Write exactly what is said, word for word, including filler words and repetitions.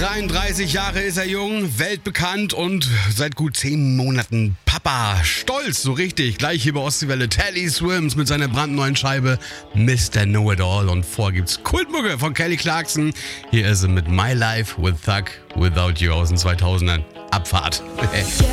dreiunddreißig Jahre ist er jung, weltbekannt und seit gut zehn Monaten Papa. Stolz, so richtig. Gleich hier bei Ostseewelle Teddy Swims mit seiner brandneuen Scheibe Mister Know-It-All. Und vor gibt's Kultmucke von Kelly Clarkson. Hier ist sie mit My Life with Thug Without You aus den zweitausendern. Abfahrt.